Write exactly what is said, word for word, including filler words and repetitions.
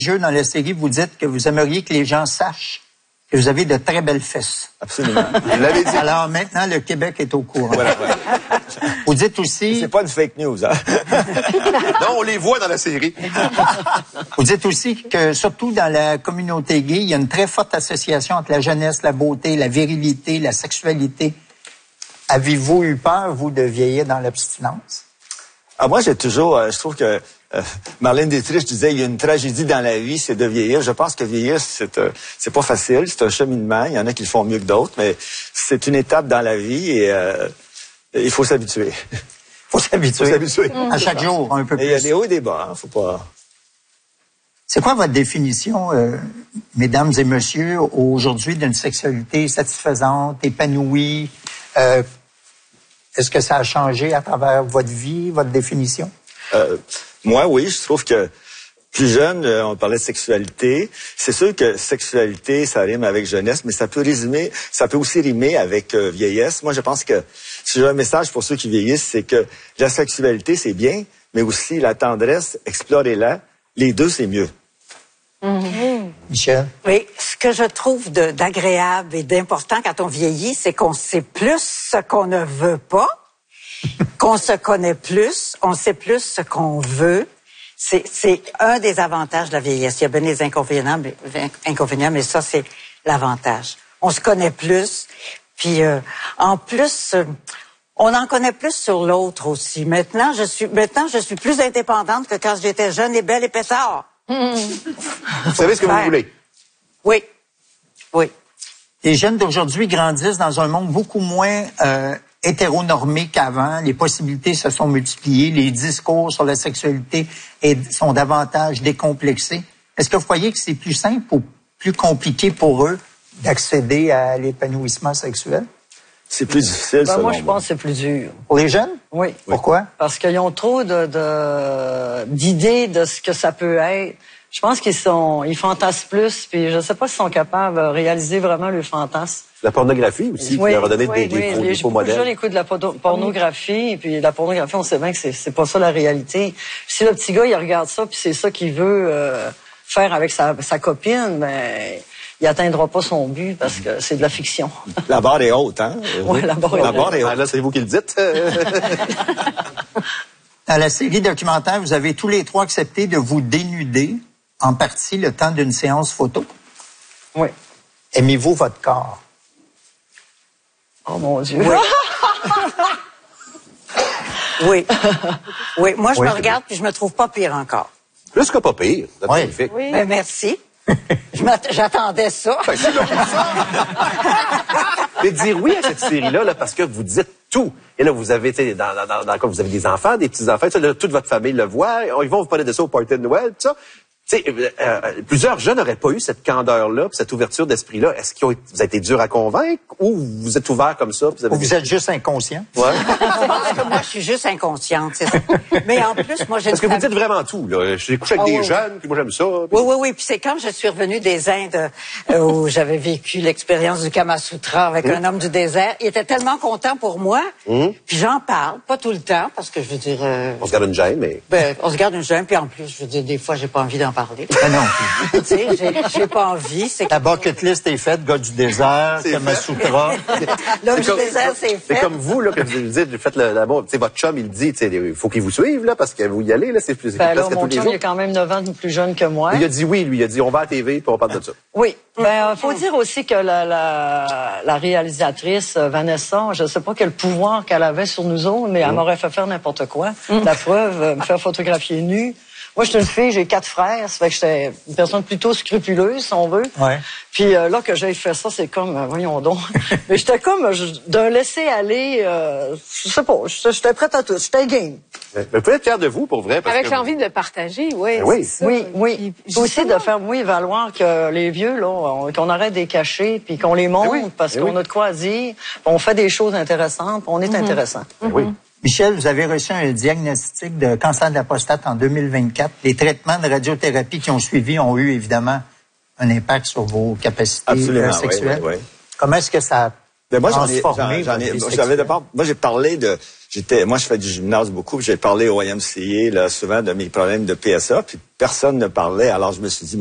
Jeu dans la série, vous dites que vous aimeriez que les gens sachent que vous avez de très belles fesses. Absolument. Vous l'avez dit. Alors maintenant, le Québec est au courant. Voilà, voilà. Vous dites aussi... C'est pas une fake news, hein? Non, on les voit dans la série. Vous dites aussi que, surtout dans la communauté gay, il y a une très forte association entre la jeunesse, la beauté, la virilité, la sexualité. Avez-vous eu peur, vous, de vieillir dans l'abstinence? Ah, moi, j'ai toujours... Euh, je trouve que... Euh, Marlène Dietrich disait, il y a une tragédie dans la vie, c'est de vieillir. Je pense que vieillir, c'est euh, c'est pas facile, c'est un cheminement. Il y en a qui le font mieux que d'autres, mais c'est une étape dans la vie et euh, il faut s'habituer. Il faut s'habituer. faut s'habituer. Mmh. À chaque jour, un peu plus. Et il y a des hauts et des bas, hein, faut pas... C'est quoi votre définition, euh, mesdames et messieurs, aujourd'hui, d'une sexualité satisfaisante, épanouie? Euh, est-ce que ça a changé à travers votre vie, votre définition? Euh, moi, oui, je trouve que plus jeune, euh, on parlait de sexualité. C'est sûr que sexualité, ça rime avec jeunesse, mais ça peut résumer, ça peut aussi rimer avec euh, vieillesse. Moi, je pense que si j'ai un message pour ceux qui vieillissent, c'est que la sexualité, c'est bien, mais aussi la tendresse, explorez-la. Les deux, c'est mieux. Mmh. Michel? Oui, ce que je trouve de, d'agréable et d'important quand on vieillit, c'est qu'on sait plus ce qu'on ne veut pas, qu'on se connaît plus, on sait plus ce qu'on veut. C'est, c'est un des avantages de la vieillesse. Il y a bien des inconvénients, mais, inconvénients, mais ça, c'est l'avantage. On se connaît plus, puis euh, en plus, euh, on en connaît plus sur l'autre aussi. Maintenant, je suis maintenant, je suis plus indépendante que quand j'étais jeune et belle et pétard. Mmh. Vous savez ce que vous voulez? Oui, oui. Les jeunes d'aujourd'hui grandissent dans un monde beaucoup moins euh, hétéronormé qu'avant. Les possibilités se sont multipliées. Les discours sur la sexualité est, sont davantage décomplexés. Est-ce que vous croyez que c'est plus simple ou plus compliqué pour eux d'accéder à l'épanouissement sexuel? C'est plus difficile, ben, selon moi, je moi. pense que c'est plus dur. Pour les jeunes? Oui. Pourquoi? Parce qu'ils ont trop de, de, d'idées de ce que ça peut être. Je pense qu'ils sont, ils fantasment plus, puis je ne sais pas s'ils sont capables de réaliser vraiment le fantasme. La pornographie aussi, oui, qui leur a donné oui, des, oui, des, faux, les, des faux modèles. Déjà, l'écoute de la pornographie, puis la pornographie, on sait bien que c'est, c'est pas ça la réalité. Si le petit gars, il regarde ça, puis c'est ça qu'il veut euh, faire avec sa, sa copine, ben, il atteindra pas son but parce que c'est de la fiction. La barre est haute, hein? Oui, la barre est la haute. Barre est haute. Ah, là, c'est vous qui le dites. Dans la série documentaire, vous avez tous les trois accepté de vous dénuder, en partie le temps d'une séance photo. Oui. Aimez-vous votre corps? Oh mon Dieu. Oui. Oui. Oui. Moi, je Oui. me regarde puis je me trouve pas pire encore. Plus que pas pire. C'est Oui. magnifique. Oui. Ben, merci. Je m'att- J'attendais ça. Ben, c'est comme ça. Mais dire oui à cette série-là, là, parce que vous dites tout. Et là, vous avez, tu sais, dans, dans, dans, dans le cas, vous avez des enfants, des petits-enfants, ça, là, toute votre famille le voit. Ils vont vous parler de ça au party de Noël, tout ça. Tu sais, euh, euh, plusieurs jeunes n'auraient pas eu cette candeur-là, puis cette ouverture d'esprit-là. Est-ce qu'ils ont, vous avez été dur à convaincre ou vous êtes ouvert comme ça? Puis vous avez Ou vous êtes juste inconscient? Ouais. Je pense que moi, je suis juste inconsciente. C'est ça. Mais en plus, moi, j'ai une Parce que vous famille- dites vraiment tout, là. J'ai couché avec Ah, des oui. jeunes, puis moi j'aime ça. puis- Oui, oui, oui. Puis c'est quand je suis revenue des Indes euh, où j'avais vécu l'expérience du Kama Sutra avec Mmh. un homme du désert. Il était tellement content pour moi. Mmh. Puis j'en parle, pas tout le temps, parce que je veux dire... euh, On se garde une gêne, mais... ben, on se garde une gêne, puis en plus, je veux dire, des fois, j'ai pas envie d'en parler. Ben non. Tu sais, j'ai, j'ai pas envie. C'est La bucket list est faite, gars du désert, C'est Kama fait. Sutra. L'homme C'est du comme- désert, c'est fait. C'est comme vous, là, que vous dites, vous faites le, la bon, tu sais, votre chum, il dit, tu sais, il faut qu'il vous suive, là, parce que vous y allez, là, c'est plus, Ben là, presque mon tous les chum, jours. il est quand même neuf ans de plus jeune que moi. Il a dit oui, lui, il a dit, on va à la T V, puis on parle de ça. Oui. Ben, faut dire aussi que la, la, la réalisatrice, euh, Vanessa, je ne sais pas quel pouvoir qu'elle avait sur nous autres, mais elle m'aurait fait faire n'importe quoi. La preuve, euh, me faire photographier nue. Moi, je suis une fille, j'ai quatre frères, ça fait que j'étais une personne plutôt scrupuleuse, si on veut. Ouais. Puis euh, là, que j'ai fait ça, c'est comme, euh, voyons donc. Mais j'étais comme euh, je- d'un laisser-aller, euh, je sais pas, j'étais prête à tout, j'étais game. Mais vous pouvez être fier de vous, pour vrai, parce Avec que... l'envie de le partager, oui. Ben oui. c'est ça. Oui, oui. Puis, Puis aussi justement, de faire, oui, valoir que les vieux, là, on- qu'on arrête de les cacher, puis qu'on les montre, oui, parce ben qu'on oui. a de quoi dire, puis on fait des choses intéressantes, puis on est intéressant. Ben oui. Michel, vous avez reçu un diagnostic de cancer de la prostate en deux mille vingt-quatre. Les traitements de radiothérapie qui ont suivi ont eu évidemment un impact sur vos capacités Absolument, euh, sexuelles. oui, oui, oui. Comment est-ce que ça a Ben moi, j'en ai, transformé j'en, j'en ai, votre vie j'avais sexuelle? d'abord, moi, j'ai parlé de, j'étais, moi, je fais du gymnase beaucoup. J'ai parlé au Y M C A là, souvent de mes problèmes de P S A, puis personne ne parlait. Alors, je me suis dit,